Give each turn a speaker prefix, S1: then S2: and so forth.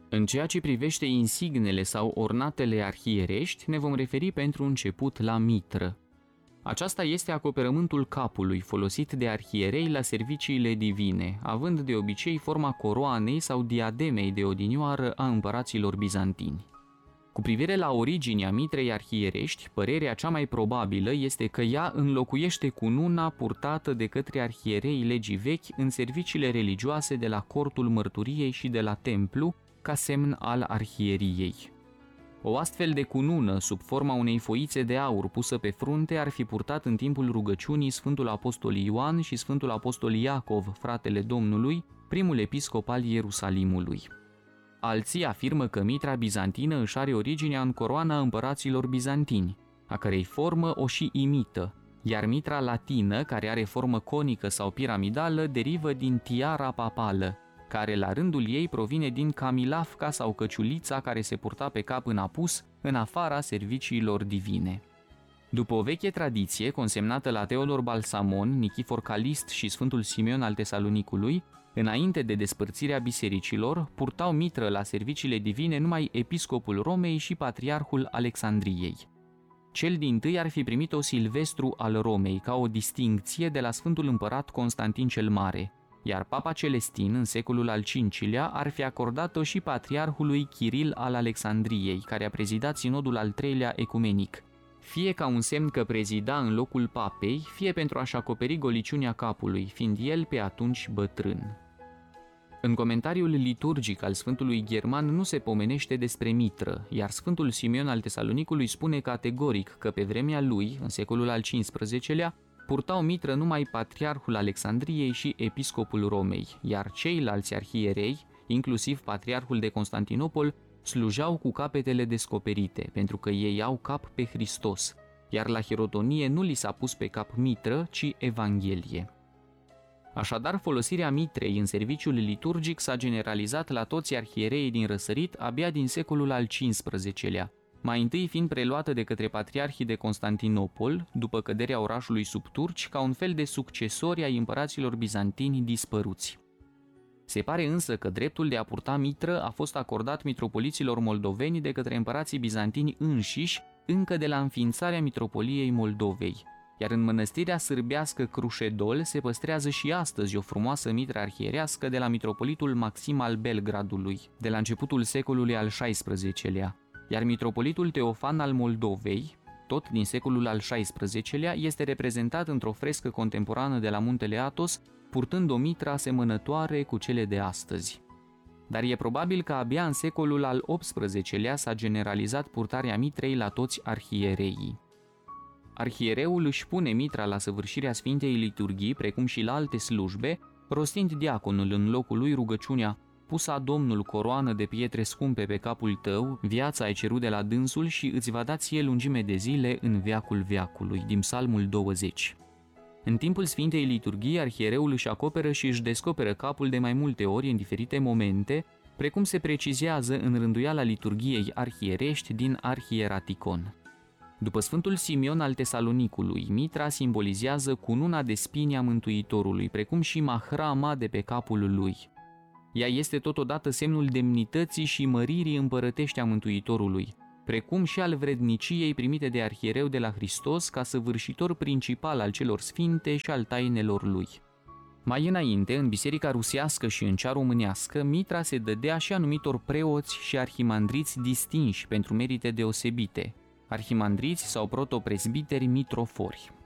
S1: În ceea ce privește insignele sau ornatele arhierești, ne vom referi pentru început la mitră. Aceasta este acoperământul capului folosit de arhierei la serviciile divine, având de obicei forma coroanei sau diademei de odinioară a împăraților bizantini. Cu privire la originea mitrei arhierești, părerea cea mai probabilă este că ea înlocuiește cununa purtată de către arhierei legii vechi în serviciile religioase de la cortul mărturiei și de la templu, ca semn al arhieriei. O astfel de cunună, sub forma unei foițe de aur pusă pe frunte, ar fi purtat în timpul rugăciunii Sfântul Apostol Ioan și Sfântul Apostol Iacov, fratele Domnului, primul episcop al Ierusalimului. Alții afirmă că mitra bizantină își are originea în coroana împăraților bizantini, a cărei formă o și imită, iar mitra latină, care are formă conică sau piramidală, derivă din tiara papală, care la rândul ei provine din camilafca sau căciulița care se purta pe cap în apus, în afara serviciilor divine. După o veche tradiție, consemnată la Teodor Balsamon, Nichifor Calist și Sfântul Simeon al Tesalonicului, înainte de despărțirea bisericilor, purtau mitră la serviciile divine numai episcopul Romei și patriarhul Alexandriei. Cel dintâi ar fi primit-o Silvestru al Romei ca o distincție de la Sfântul Împărat Constantin cel Mare, iar Papa Celestin, în secolul al V-lea, ar fi acordat-o și patriarhului Chiril al Alexandriei, care a prezidat sinodul al III-lea ecumenic, fie ca un semn că prezida în locul papei, fie pentru a-și acoperi goliciunea capului, fiind el pe atunci bătrân. În comentariul liturgic al Sfântului German nu se pomenește despre mitră, iar Sfântul Simeon al Tesalonicului spune categoric că pe vremea lui, în secolul al XV-lea, purtau mitră numai patriarhul Alexandriei și episcopul Romei, iar ceilalți arhierei, inclusiv patriarhul de Constantinopol, slujau cu capetele descoperite, pentru că ei au cap pe Hristos, iar la hirotonie nu li s-a pus pe cap mitră, ci Evanghelie. Așadar, folosirea mitrei în serviciul liturgic s-a generalizat la toți arhiereii din răsărit abia din secolul al XV-lea, mai întâi fiind preluată de către patriarhii de Constantinopol, după căderea orașului sub turci, ca un fel de succesori ai împăraților bizantini dispăruți. Se pare însă că dreptul de a purta mitră a fost acordat mitropoliților moldoveni de către împărații bizantini înșiși încă de la înființarea mitropoliei Moldovei, iar în mănăstirea sârbească Cruședol se păstrează și astăzi o frumoasă mitră arhierească de la mitropolitul Maxim al Belgradului, de la începutul secolului al XVI-lea, iar mitropolitul Teofan al Moldovei, tot din secolul al XVI-lea, este reprezentat într-o frescă contemporană de la muntele Athos, purtând o mitră asemănătoare cu cele de astăzi. Dar e probabil că abia în secolul al XVIII-lea s-a generalizat purtarea mitrei la toți arhiereii. Arhiereul își pune mitra la săvârșirea Sfintei Liturghii, precum și la alte slujbe, rostind diaconul în locul lui rugăciunea: "Pusa Domnul coroană de pietre scumpe pe capul tău, viața ai cerut de la dânsul și îți va da ție lungime de zile în veacul veacului", din Psalmul 20. În timpul Sfintei Liturghii, arhiereul își acoperă și își descoperă capul de mai multe ori în diferite momente, precum se precizează în rânduiala liturghiei arhierești din Arhieraticon. După Sfântul Simeon al Tesalonicului, mitra simbolizează cununa de spini a Mântuitorului, precum și mahrama de pe capul lui. Ea este totodată semnul demnității și măririi împărătești a Mântuitorului, precum și al vredniciei primite de arhiereu de la Hristos ca săvârșitor principal al celor sfinte și al tainelor lui. Mai înainte, în biserica rusească și în cea românească, mitra se dădea și anumitor preoți și arhimandriți distinși pentru merite deosebite, arhimandriți sau protopresbiteri mitrofori.